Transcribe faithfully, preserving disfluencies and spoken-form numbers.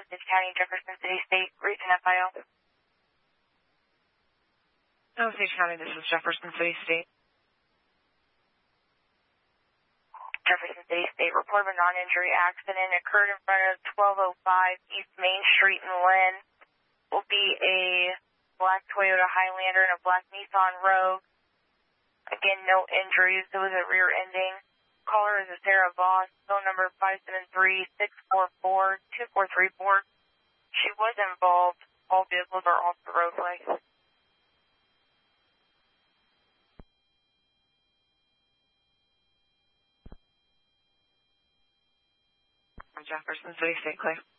Osage County, Jefferson City State, recent F I O. Osage County, this is Jefferson City State. Jefferson City State, report of a non-injury accident occurred in front of twelve oh five East Main Street in Lynn. Will be a black Toyota Highlander and a black Nissan Rogue. Again, no injuries. It was a rear ending. Caller is a Sarah Voss. Phone number five seven three, six four four, two four three four. She was involved. All vehicles are off the roadway. Jefferson City State, clear.